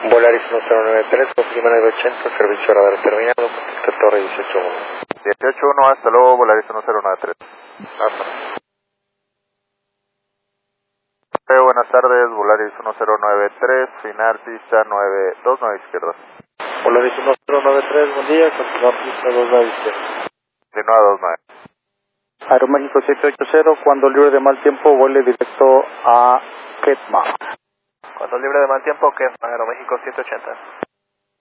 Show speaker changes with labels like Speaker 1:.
Speaker 1: Volaris 1093, confirma 980, servicio radar terminado, contacto torre 18-1.
Speaker 2: 18-1, hasta luego, Volaris 1093.
Speaker 1: Hasta.
Speaker 2: Buenas tardes, Volaris 1093, final pista 929 izquierda.
Speaker 1: Volaris 1093, buen día, continúa pista 29 izquierda.
Speaker 2: Continúa 29.
Speaker 3: Aeroméxico 780, cuando libre de mal tiempo, vuele directo a Ketma.
Speaker 1: Cuando libre de mal tiempo, Ketma, Aeroméxico 780.